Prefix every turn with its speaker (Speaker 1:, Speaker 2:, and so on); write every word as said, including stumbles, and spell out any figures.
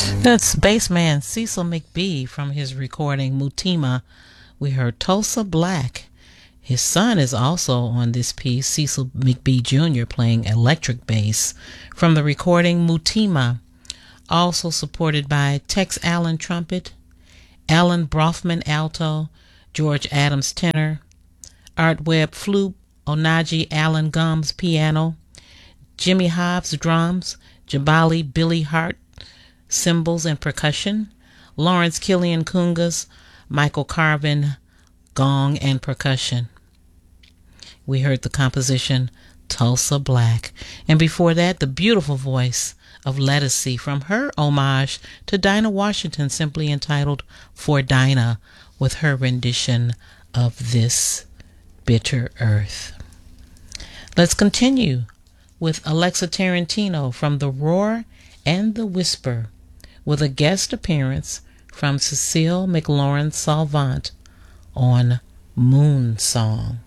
Speaker 1: That's bassman Cecil McBee from his recording Mutima. We heard Tulsa Black. His son is also on this piece, Cecil McBee Junior playing electric bass from the recording Mutima. Also supported by Tex Allen trumpet, Alan Brofman alto, George Adams tenor, Art Webb flute, Onaji Allen Gumbs piano, Jimmy Hobbs drums, Jabali Billy Hart cymbals and percussion, Lawrence Killian congas, Michael Carvin gong and percussion. We heard the composition Tulsa Black, and before that the beautiful voice of Lettucey from her homage to Dinah Washington, simply entitled For Dinah, with her rendition of This Bitter Earth. Let's continue with Alexa Tarantino from The Roar and the Whisper, with a guest appearance from Cecile McLaurin Salvant on Moon Song.